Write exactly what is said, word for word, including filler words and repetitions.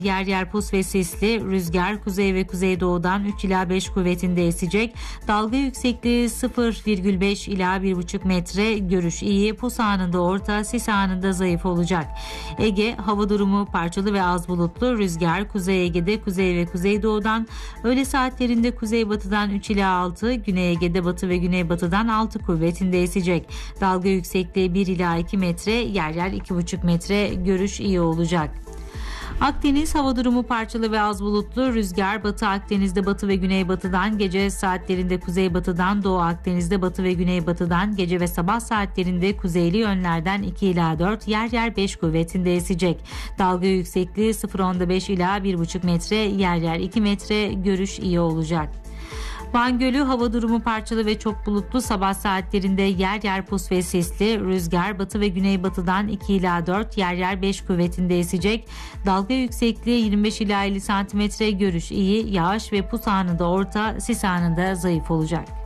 Yer yer pus ve sisli, rüzgar kuzey ve kuzeydoğudan üç ila beş kuvvetinde esecek. Dalga yüksekliği sıfır virgül beş ila bir buçuk metre, görüş iyi, pus anında orta, sis anında zayıf olacak. Ege hava durumu parçalı ve az bulutlu, rüzgar Kuzey Ege'de kuzey ve kuzeydoğudan, öğle saatlerinde kuzeybatıdan üç ila altı, Güney Ege'de batı ve güneybatıdan altı kuvvetinde esecek. Dalga yüksekliği bir ila iki metre, yer yer iki buçuk metre, görüş iyi olacak. Akdeniz hava durumu parçalı ve az bulutlu, rüzgar Batı Akdeniz'de batı ve güneybatıdan, gece saatlerinde kuzeybatıdan, Doğu Akdeniz'de batı ve güneybatıdan, gece ve sabah saatlerinde kuzeyli yönlerden iki ila dört, yer yer beş kuvvetinde esecek. Dalga yüksekliği sıfır virgül beş ila bir buçuk metre, yer yer iki metre, görüş iyi olacak. Van Gölü hava durumu parçalı ve çok bulutlu, sabah saatlerinde yer yer pus ve sisli, rüzgar batı ve güneybatıdan iki ila dört, yer yer beş kuvvetinde esecek. Dalga yüksekliği yirmi beş ila elli santimetre, görüş iyi, yağış ve pus anında orta, sis anında zayıf olacak.